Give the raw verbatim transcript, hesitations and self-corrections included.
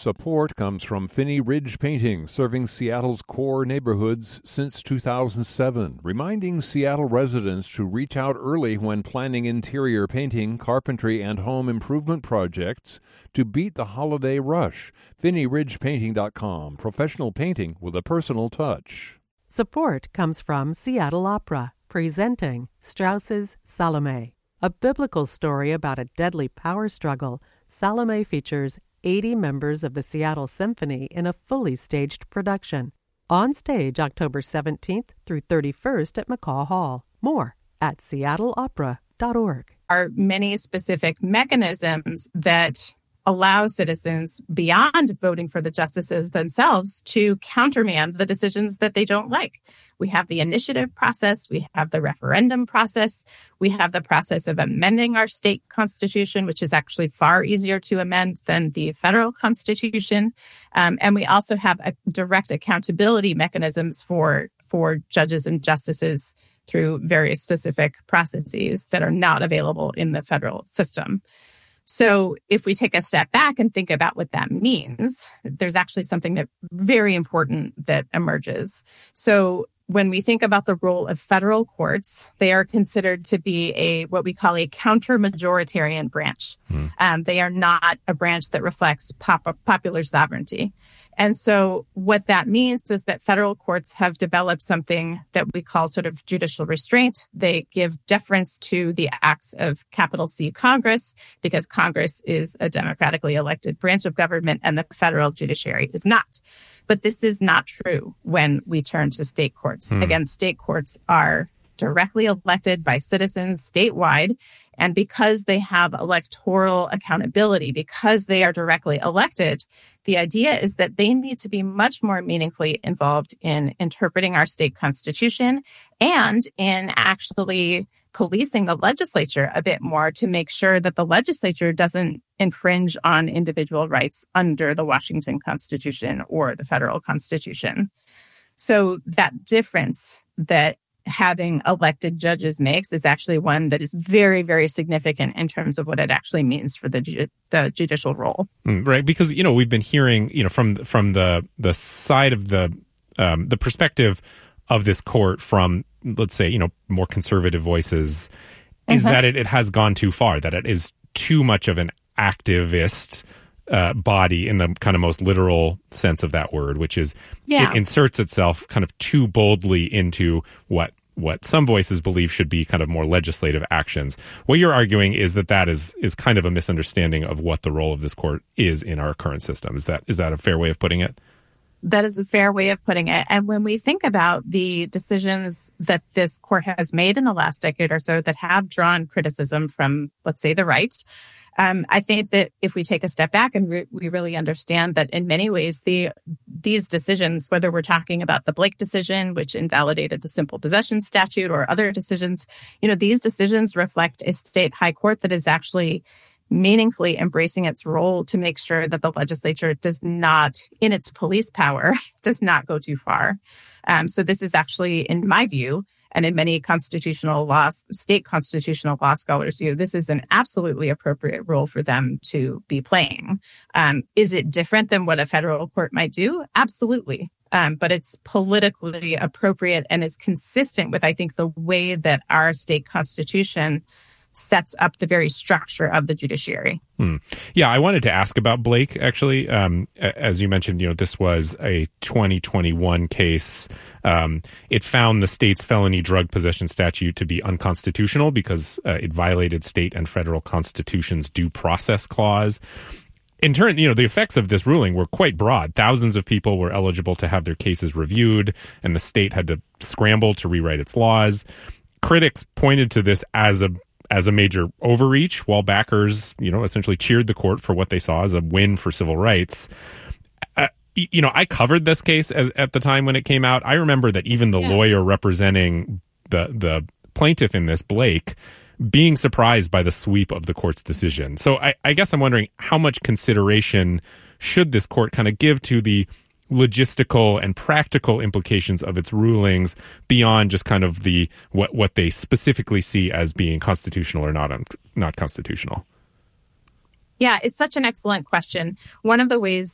Support comes from Finney Ridge Painting, serving Seattle's core neighborhoods since two thousand seven, reminding Seattle residents to reach out early when planning interior painting, carpentry, and home improvement projects to beat the holiday rush. Finney Ridge Painting dot com, professional painting with a personal touch. Support comes from Seattle Opera, presenting Strauss's Salome. A biblical story about a deadly power struggle, Salome features eighty members of the Seattle Symphony in a fully staged production. On stage October seventeenth through thirty-first at McCaw Hall. More at seattle opera dot org. Are many specific mechanisms that allow citizens beyond voting for the justices themselves to countermand the decisions that they don't like. We have the initiative process, we have the referendum process, we have the process of amending our state constitution, which is actually far easier to amend than the federal constitution. Um, and we also have a direct accountability mechanisms for, for judges and justices through very specific processes that are not available in the federal system. So if we take a step back and think about what that means, there's actually something that very important that emerges. So when we think about the role of federal courts, they are considered to be a what we call a counter-majoritarian branch. Mm. Um, they are not a branch that reflects pop- popular sovereignty. And so what that means is that federal courts have developed something that we call sort of judicial restraint. They give deference to the acts of capital C Congress because Congress is a democratically elected branch of government and the federal judiciary is not. But this is not true when we turn to state courts. Hmm. Again, state courts are directly elected by citizens statewide. And because they have electoral accountability, because they are directly elected, the idea is that they need to be much more meaningfully involved in interpreting our state constitution and in actually policing the legislature a bit more to make sure that the legislature doesn't infringe on individual rights under the Washington Constitution or the federal Constitution. So that difference that having elected judges makes is actually one that is very, very significant in terms of what it actually means for the ju- the judicial role. Mm, right, because you know we've been hearing you know from from the the side of the um, the perspective of this court from, let's say, you know more conservative voices, is mm-hmm. that it, it has gone too far, that it is too much of an activist uh, body in the kind of most literal sense of that word, which is yeah. it inserts itself kind of too boldly into what what some voices believe should be kind of more legislative actions. What you're arguing is that that is is kind of a misunderstanding of what the role of this court is in our current system. Is that is that a fair way of putting it? That is a fair way of putting it. And when we think about the decisions that this court has made in the last decade or so that have drawn criticism from, let's say, the right, Um, I think that if we take a step back and re- we really understand that in many ways, the these decisions, whether we're talking about the Blake decision, which invalidated the simple possession statute, or other decisions, you know, these decisions reflect a state high court that is actually meaningfully embracing its role to make sure that the legislature does not, in its police power, does not go too far. Um, so this is actually, in my view, and in many constitutional law, state constitutional law scholars' view, this is an absolutely appropriate role for them to be playing. Um, is it different than what a federal court might do? Absolutely. Um, but it's politically appropriate and is consistent with, I think, the way that our state constitution sets up the very structure of the judiciary. Hmm. Yeah, I wanted to ask about Blake, actually. Um, as you mentioned, you know, this was a twenty twenty-one case. Um, it found the state's felony drug possession statute to be unconstitutional because uh, it violated state and federal constitution's due process clause. In turn, you know, the effects of this ruling were quite broad. Thousands of people were eligible to have their cases reviewed, and the state had to scramble to rewrite its laws. Critics pointed to this as a as a major overreach, while backers, you know, essentially cheered the court for what they saw as a win for civil rights. Uh, you know, I covered this case at, at the time when it came out. I remember that even the yeah. lawyer representing the the plaintiff in this, Blake, being surprised by the sweep of the court's decision. So I, I guess I'm wondering how much consideration should this court kind of give to the logistical and practical implications of its rulings beyond just kind of the what what they specifically see as being constitutional or not un, not constitutional. Yeah, it's such an excellent question. One of the ways